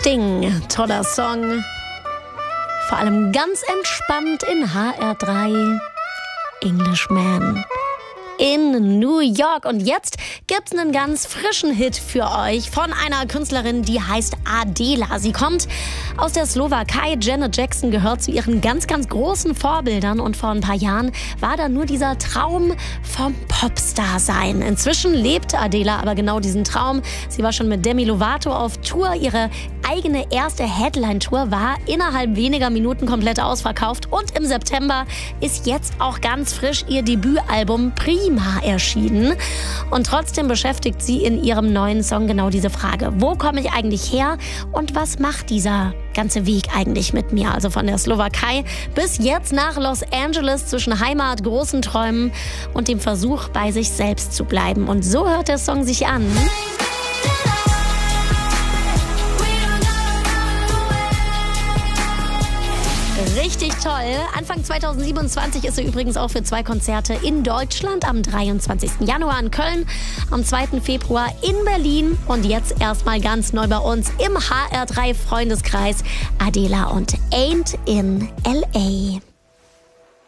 Sting, toller Song. Vor allem ganz entspannt in HR3. Englishman in New York. Und jetzt gibt's einen ganz frischen Hit für euch von einer Künstlerin, die heißt Adela. Sie kommt aus der Slowakei. Janet Jackson gehört zu ihren ganz, ganz großen Vorbildern. Und vor ein paar Jahren war da nur dieser Traum vom Popstar-Sein. Inzwischen lebt Adela aber genau diesen Traum. Sie war schon mit Demi Lovato auf Tour. Ihre eigene erste Headline-Tour war innerhalb weniger Minuten komplett ausverkauft. Und im September ist jetzt auch ganz frisch ihr Debütalbum Prima erschienen. Und trotzdem beschäftigt sie in ihrem neuen Song genau diese Frage. Wo komme ich eigentlich her und was macht dieser ganze Weg eigentlich mit mir? Also von der Slowakei bis jetzt nach Los Angeles, zwischen Heimat, großen Träumen und dem Versuch, bei sich selbst zu bleiben. Und so hört der Song sich an. Richtig toll. Anfang 2027 ist sie übrigens auch für 2 Konzerte in Deutschland. Am 23. Januar in Köln, am 2. Februar in Berlin und jetzt erstmal ganz neu bei uns im HR3 Freundeskreis Adela und Ain't in LA.